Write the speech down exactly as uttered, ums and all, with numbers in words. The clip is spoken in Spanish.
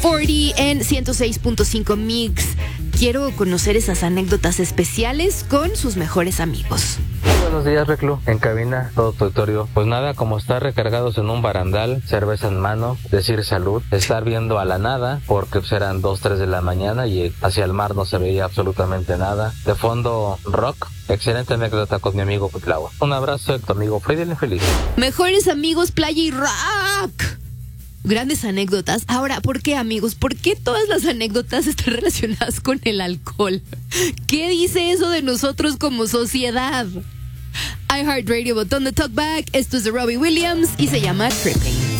cuarenta en ciento seis punto cinco Mix. Quiero conocer esas anécdotas especiales con sus mejores amigos. Buenos días, Reclu. En cabina, todo tu auditorio. Pues nada, como estar recargados en un barandal, cerveza en mano, decir salud, estar viendo a la nada, porque pues eran dos, tres de la mañana y hacia el mar no se veía absolutamente nada. De fondo, rock. Excelente anécdota con mi amigo Cutlagua. Un abrazo de tu amigo Freddy el Infeliz. Mejores amigos, playa y rock. Grandes anécdotas. Ahora, ¿por qué, amigos? ¿Por qué todas las anécdotas están relacionadas con el alcohol? ¿Qué dice eso de nosotros como sociedad? iHeartRadio, botón de talkback. Esto es de Robbie Williams y se llama Tripping.